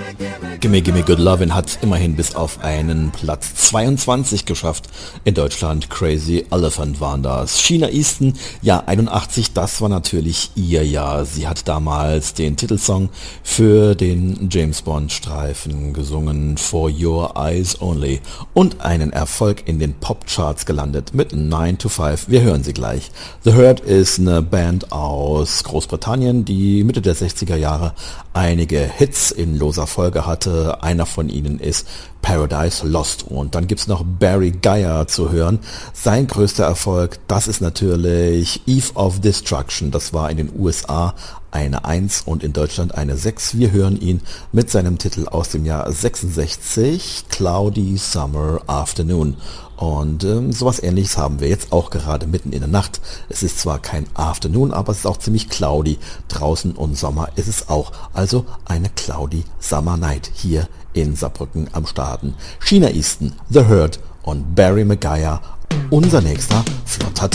Gimme Gimme Good Lovin' hat immerhin bis auf einen Platz 22 geschafft. In Deutschland Crazy Elephant waren das. Sheena Easton, ja 81, das war natürlich ihr Jahr. Sie hat damals den Titelsong für den James Bond Streifen gesungen, For Your Eyes Only, und einen Erfolg in den Popcharts gelandet mit 9 to 5. Wir hören sie gleich. The Hurt ist eine Band aus Großbritannien, die Mitte der 60er Jahre einige Hits in loser Folge hatte. Einer von ihnen ist Paradise Lost. Und dann gibt's noch Barry Geyer zu hören. Sein größter Erfolg, das ist natürlich Eve of Destruction. Das war in den USA eine 1 und in Deutschland eine 6. Wir hören ihn mit seinem Titel aus dem Jahr 66, Cloudy Summer Afternoon. Und sowas Ähnliches haben wir jetzt auch gerade mitten in der Nacht. Es ist zwar kein Afternoon, aber es ist auch ziemlich cloudy draußen und Sommer ist es auch. Also eine cloudy Summer Night hier in Saarbrücken am Starten. Sheena Easton, The Hurt und Barry McGuire, unser nächster flotter